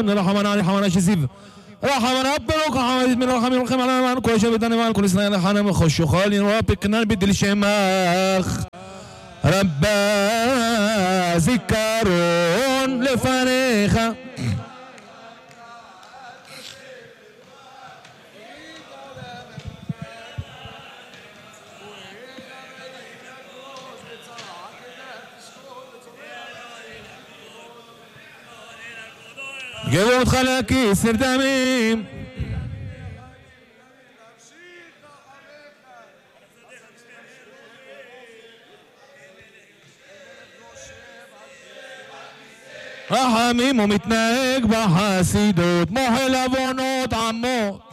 רחמן, רחמן עלי חמן שזיב. רחמן רבנו כחמד מן רחמים רחם על המען כל שבטן ועל כל ישראל לחנם חושך לנרפקנן בדל שמך. רבה זיכרון לפניך. גבו אותך לכיס נרדמים. רחמים ומתנהג בחסידות, מוחל עוונות עמו.